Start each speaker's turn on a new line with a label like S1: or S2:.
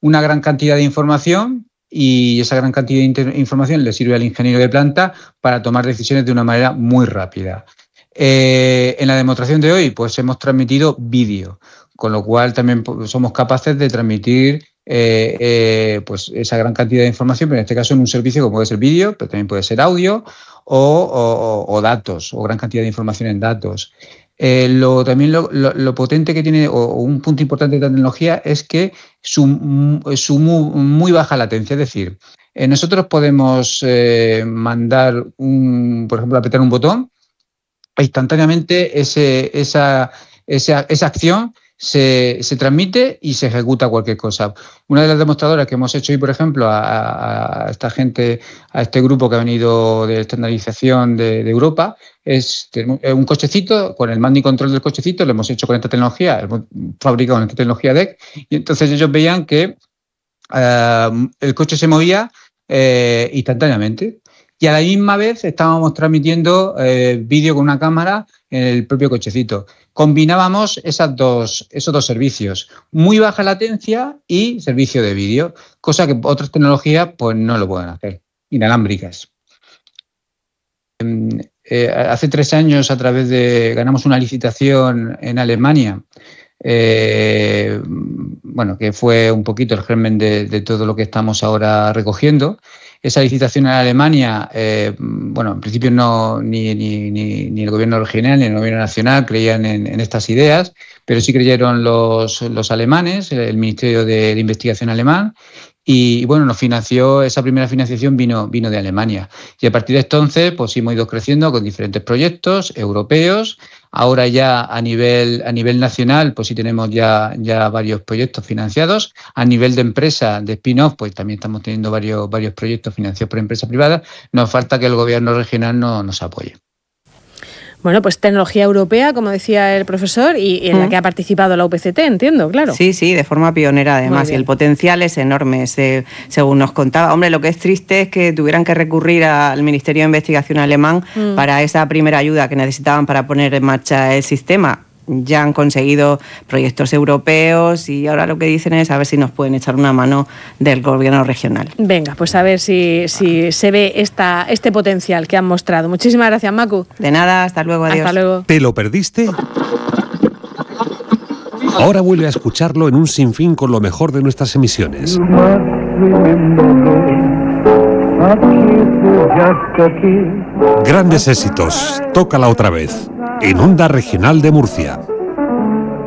S1: una gran cantidad de información y esa gran cantidad de información le sirve al ingeniero de planta para tomar decisiones de una manera muy rápida. En la demostración de hoy, pues hemos transmitido vídeo, con lo cual también somos capaces de transmitir pues esa gran cantidad de información, pero en este caso en un servicio como puede ser vídeo, pero también puede ser audio o datos, o gran cantidad de información en datos. También lo potente que tiene, o un punto importante de la tecnología, es que su muy baja latencia. Es decir, nosotros podemos mandar, por ejemplo, apretar un botón e instantáneamente esa acción se transmite y se ejecuta cualquier cosa. Una de las demostradoras que hemos hecho hoy, por ejemplo, a esta gente, a este grupo que ha venido de estandarización de Europa, es un cochecito, con el mando y control del cochecito, lo hemos hecho con esta tecnología, hemos fabricado con esta tecnología DEC, y entonces ellos veían que el coche se movía instantáneamente. Y a la misma vez estábamos transmitiendo vídeo con una cámara en el propio cochecito. Combinábamos esos dos servicios, muy baja latencia y servicio de vídeo, cosa que otras tecnologías pues no lo pueden hacer, inalámbricas. Hace 3 años ganamos una licitación en Alemania, que fue un poquito el germen de todo lo que estamos ahora recogiendo. Esa licitación en Alemania, en principio ni el gobierno regional ni el gobierno nacional creían en estas ideas, pero sí creyeron los alemanes, el Ministerio de Investigación alemán, y bueno, nos financió, esa primera financiación vino de Alemania. Y a partir de entonces, pues hemos ido creciendo con diferentes proyectos europeos. Ahora ya a nivel nacional, pues sí tenemos ya varios proyectos financiados. A nivel de empresa, de spin-off, pues también estamos teniendo varios proyectos financiados por empresas privadas. Nos falta que el gobierno regional nos apoye.
S2: Bueno, pues tecnología europea, como decía el profesor, y en la que ha participado la UPCT, entiendo, claro.
S3: Sí, de forma pionera además, y el potencial es enorme, según nos contaba. Hombre, lo que es triste es que tuvieran que recurrir al Ministerio de Investigación alemán para esa primera ayuda que necesitaban para poner en marcha el sistema. Ya han conseguido proyectos europeos y ahora lo que dicen es a ver si nos pueden echar una mano del gobierno regional.
S2: Venga, pues a ver si se ve este potencial que han mostrado. Muchísimas gracias, Macu.
S3: De nada, hasta luego, adiós.
S2: Hasta luego.
S4: ¿Te lo perdiste? Ahora vuelve a escucharlo en un sinfín con lo mejor de nuestras emisiones. Grandes éxitos, tócala otra vez, en Onda Regional de Murcia.